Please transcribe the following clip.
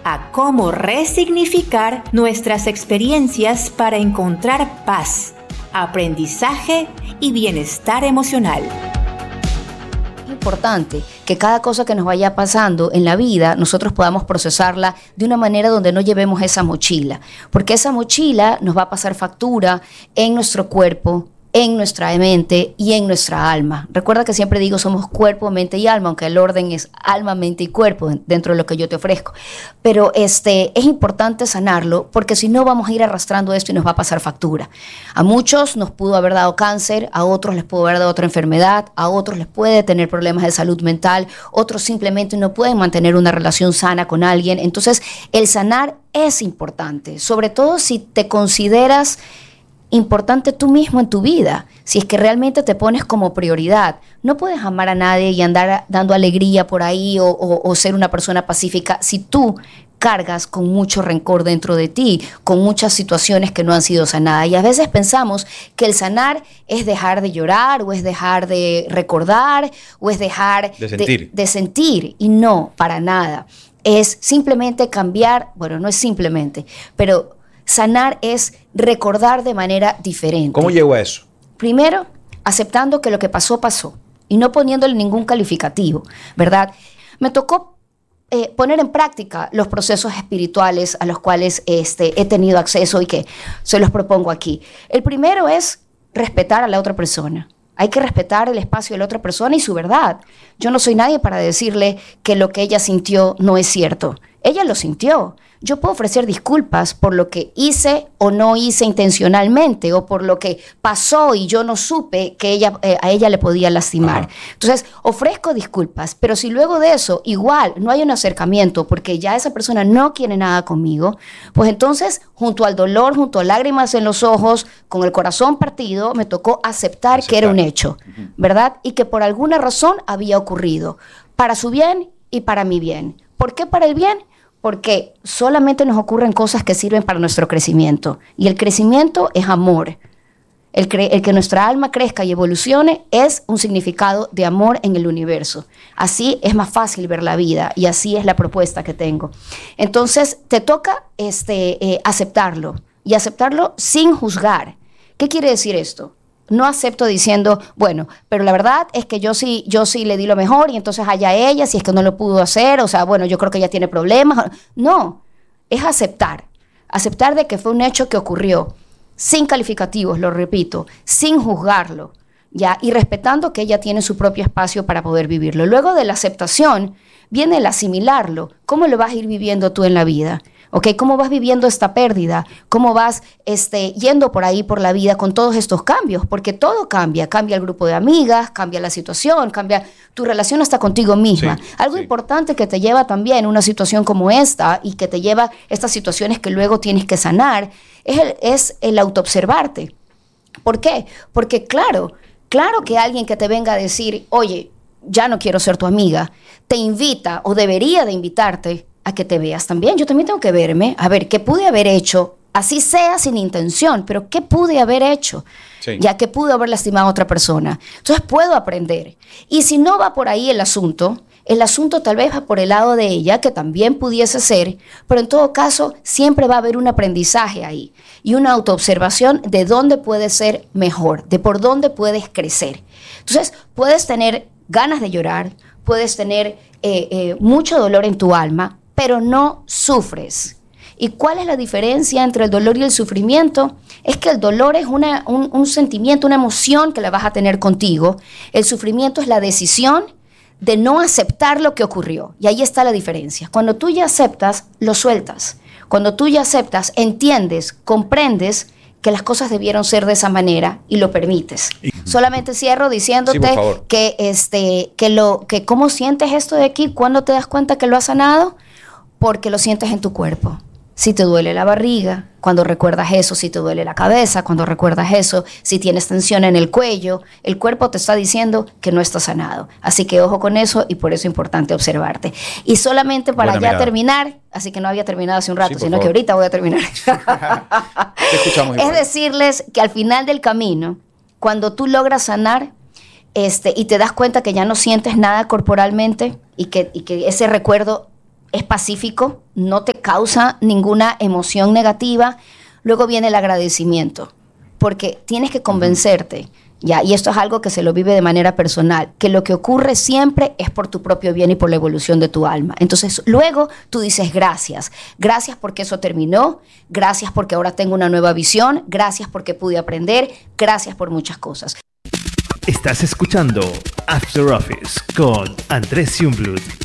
a cómo resignificar nuestras experiencias para encontrar paz, aprendizaje y bienestar emocional. Es importante que cada cosa que nos vaya pasando en la vida, nosotros podamos procesarla de una manera donde no llevemos esa mochila, porque esa mochila nos va a pasar factura en nuestro cuerpo, en nuestra mente y en nuestra alma. Recuerda que siempre digo, somos cuerpo, mente y alma, aunque el orden es alma, mente y cuerpo dentro de lo que yo te ofrezco. Pero es importante sanarlo, porque si no vamos a ir arrastrando esto y nos va a pasar factura. A muchos nos pudo haber dado cáncer, a otros les pudo haber dado otra enfermedad, a otros les puede tener problemas de salud mental, otros simplemente no pueden mantener una relación sana con alguien. Entonces, el sanar es importante, sobre todo si te consideras importante tú mismo en tu vida, si es que realmente te pones como prioridad. No puedes amar a nadie y andar dando alegría por ahí o ser una persona pacífica si tú cargas con mucho rencor dentro de ti, con muchas situaciones que no han sido sanadas. Y a veces pensamos que el sanar es dejar de llorar, o es dejar de recordar, o es dejar de sentir. Y no, para nada. Es simplemente cambiar, bueno, no es simplemente, pero sanar es recordar de manera diferente. ¿Cómo llegó a eso? Primero, aceptando que lo que pasó, pasó. Y no poniéndole ningún calificativo, ¿verdad? Me tocó poner en práctica los procesos espirituales a los cuales he tenido acceso y que se los propongo aquí. El primero es respetar a la otra persona. Hay que respetar el espacio de la otra persona y su verdad. Yo no soy nadie para decirle que lo que ella sintió no es cierto. Ella lo sintió. Yo puedo ofrecer disculpas por lo que hice o no hice intencionalmente, o por lo que pasó y yo no supe que a ella le podía lastimar. Ajá. Entonces, ofrezco disculpas, pero si luego de eso igual no hay un acercamiento porque ya esa persona no quiere nada conmigo, pues entonces, junto al dolor, junto a lágrimas en los ojos, con el corazón partido, me tocó aceptar que era un hecho, ¿verdad? Y que por alguna razón había ocurrido, para su bien y para mi bien. ¿Por qué para el bien? Porque solamente nos ocurren cosas que sirven para nuestro crecimiento. Y el crecimiento es amor. El que nuestra alma crezca y evolucione es un significado de amor en el universo. Así es más fácil ver la vida y así es la propuesta que tengo. Entonces, te toca aceptarlo y aceptarlo sin juzgar. ¿Qué quiere decir esto? No acepto diciendo, bueno, pero la verdad es que yo sí le di lo mejor y entonces allá ella, si es que no lo pudo hacer, o sea, bueno, yo creo que ella tiene problemas. No, es aceptar de que fue un hecho que ocurrió, sin calificativos, lo repito, sin juzgarlo, ¿ya? Y respetando que ella tiene su propio espacio para poder vivirlo. Luego de la aceptación viene el asimilarlo. ¿Cómo lo vas a ir viviendo tú en la vida? ¿Okay? ¿Cómo vas viviendo esta pérdida? ¿Cómo vas yendo por ahí por la vida con todos estos cambios? Porque todo cambia. Cambia el grupo de amigas, cambia la situación, cambia tu relación hasta contigo misma. Sí, algo importante que te lleva también una situación como esta y que te lleva estas situaciones que luego tienes que sanar es el autoobservarte. ¿Por qué? Porque claro que alguien que te venga a decir, oye, ya no quiero ser tu amiga, te invita o debería de invitarte a que te veas también. Yo también tengo que verme, a ver, ¿qué pude haber hecho? Así sea sin intención, pero ¿qué pude haber hecho? Sí. Ya que pude haber lastimado a otra persona. Entonces puedo aprender. Y si no va por ahí el asunto tal vez va por el lado de ella, que también pudiese ser, pero en todo caso siempre va a haber un aprendizaje ahí y una autoobservación de dónde puedes ser mejor, de por dónde puedes crecer. Entonces puedes tener ganas de llorar, puedes tener mucho dolor en tu alma, pero no sufres. ¿Y cuál es la diferencia entre el dolor y el sufrimiento? Es que el dolor es un sentimiento, una emoción que la vas a tener contigo. El sufrimiento es la decisión de no aceptar lo que ocurrió. Y ahí está la diferencia. Cuando tú ya aceptas, lo sueltas. Cuando tú ya aceptas, entiendes, comprendes que las cosas debieron ser de esa manera y lo permites. Solamente cierro diciéndote que cómo sientes esto de aquí, ¿cuándo te das cuenta que lo has sanado? Porque lo sientes en tu cuerpo. Si te duele la barriga, cuando recuerdas eso, si te duele la cabeza, cuando recuerdas eso, si tienes tensión en el cuello, el cuerpo te está diciendo que no está sanado. Así que ojo con eso y por eso es importante observarte. Y solamente para ya terminar, así que no había terminado hace un rato, sino que ahorita voy a terminar. Te escuchamos igual. Es decirles que al final del camino, cuando tú logras sanar y te das cuenta que ya no sientes nada corporalmente y que ese recuerdo es pacífico, no te causa ninguna emoción negativa. Luego viene el agradecimiento, porque tienes que convencerte, ya, y esto es algo que se lo vive de manera personal, que lo que ocurre siempre es por tu propio bien y por la evolución de tu alma. Entonces, luego tú dices gracias. Gracias porque eso terminó, gracias porque ahora tengo una nueva visión, gracias porque pude aprender, gracias por muchas cosas. Estás escuchando After Office con Andrés Jungblut.